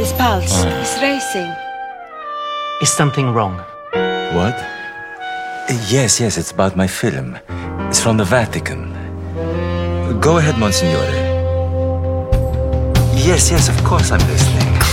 His pulse is racing. Is something wrong? What? Yes, it's about my film. It's from the Vatican. Go ahead, Monsignore. Yes, of course I'm listening.